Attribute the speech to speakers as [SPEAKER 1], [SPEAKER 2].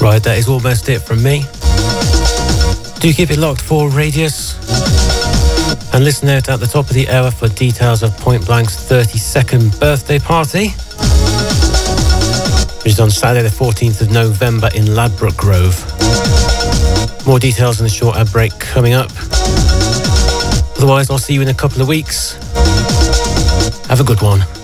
[SPEAKER 1] Right, that is almost it from me. Do keep it locked for Radius. And listen out at the top of the hour for details of Point Blank's 32nd birthday party, which is on Saturday the 14th of November in Ladbroke Grove. More details in the short ad break coming up. Otherwise, I'll see you in a couple of weeks. Have a good one.